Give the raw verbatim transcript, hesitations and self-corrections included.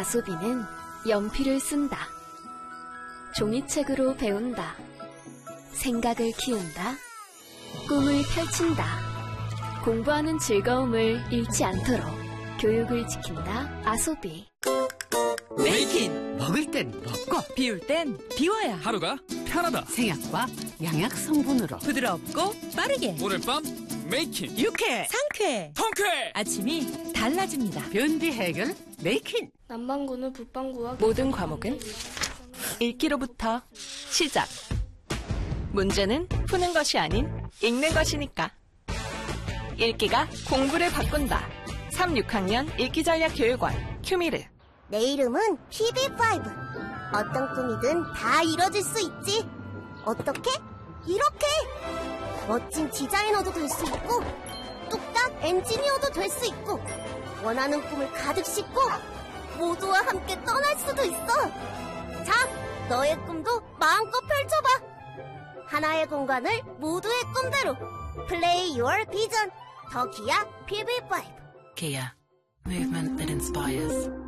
아소비는 연필을 쓴다. 종이책으로 배운다. 생각을 키운다. 꿈을 펼친다. 공부하는 즐거움을 잃지 않도록 교육을 지킨다. 아소비. 메이킨! 먹을 땐 먹고 비울 땐 비워야 하루가 편하다. 생약과 양약 성분으로 부드럽고 빠르게 오늘 밤 메이킨. 유쾌 상쾌 통쾌. 아침이 달라집니다. 변비 해결 메이킨. 남반구는 북반구와 모든 과목은 읽기로부터 시작. 문제는 푸는 것이 아닌 읽는 것이니까. 읽기가 공부를 바꾼다. 삼, 육 학년 읽기전략교육원 큐미르. 내 이름은 피비파이브. 어떤 꿈이든 다 이뤄질 수 있지. 어떻게? 이렇게! 멋진 디자이너도 될 수 있고, 뚝딱 엔지니어도 될 수 있고, 원하는 꿈을 가득 싣고 모두와 함께 떠날 수도 있어. 자, 너의 꿈도 마음껏 펼쳐봐. 하나의 공간을 모두의 꿈대로. Play your vision. 더 기아 피비파이브. Kia, movement that inspires.